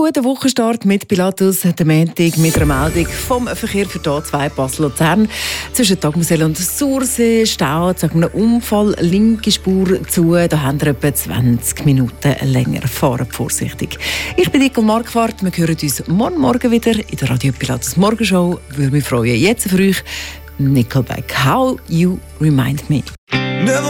guten Wochenstart mit Pilatus, der Montag mit einer Meldung vom Verkehr für die A2 Basel-Luzern. Zwischen Tagmusel und Sursee steht wegen einem Unfall linke Spur zu. Da haben wir etwa 20 Minuten länger. Fahren vorsichtig. Ich bin Nicole Marquardt. Wir hören uns morgen wieder in der Radio Pilatus Morgenshow. Würde mich freuen. Jetzt für euch Nickelback. How You Remind Me.